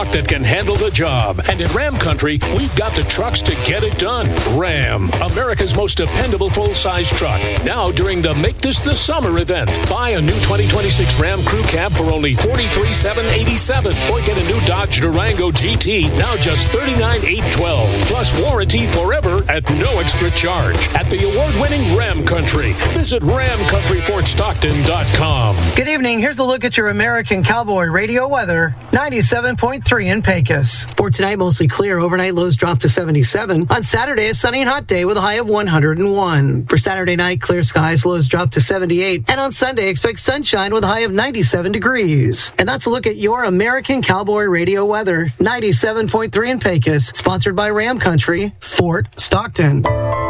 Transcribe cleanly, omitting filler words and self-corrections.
truck that can handle the job. And in Ram Country, we've got the trucks to get it done. Ram, America's most dependable full-size truck. Now during the Make This the Summer event. Buy a new 2026 Ram Crew Cab for only $43,787. Or get a new Dodge Durango GT, now just $39,812. Plus warranty forever at no extra charge. At the award-winning Ram Country. Visit RamCountryFortStockton.com. Good evening. Here's a look at your American Cowboy radio weather. 97.3 in Pecos. For tonight, mostly clear. Overnight lows drop to 77. On Saturday, a sunny and hot day with a high of 101. For Saturday night, clear skies, lows drop to 78. And on Sunday, expect sunshine with a high of 97 degrees. And that's a look at your American Cowboy radio weather. 97.3 in Pecos. Sponsored by Ram Country, Fort Stockton.